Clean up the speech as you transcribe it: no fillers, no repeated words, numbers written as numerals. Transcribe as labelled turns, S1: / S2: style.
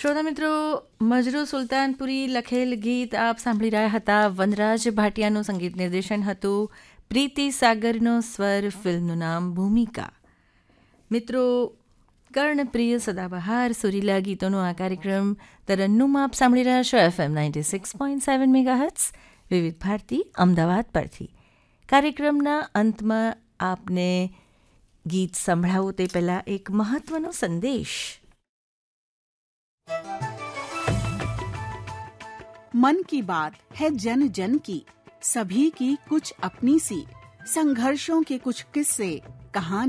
S1: શ્રોતા મિત્રો, મજરૂ સુલતાનપુરી લખેલ ગીત આપ સાંભળી રહ્યા હતા. વનરાજ ભાટિયાનું સંગીત નિર્દેશન હતું. પ્રીતિ સાગરનો સ્વર, ફિલ્મનું નામ ભૂમિકા. મિત્રો, કર્ણપ્રિય સદાબહાર સુરીલા ગીતોનો આ કાર્યક્રમ તરન્નુમ આપ સાંભળી રહ્યા છો FM 96.7 મેગાહર્ટ્ઝ વિવિધ ભારતી અમદાવાદ પરથી. કાર્યક્રમના અંતમાં આપને ગીત સંભળાવો તે પહેલાં એક મહત્વનો સંદેશ.
S2: मन की बात है जन जन की, सभी की कुछ अपनी सी, संघर्षों के कुछ किस्से, कहानी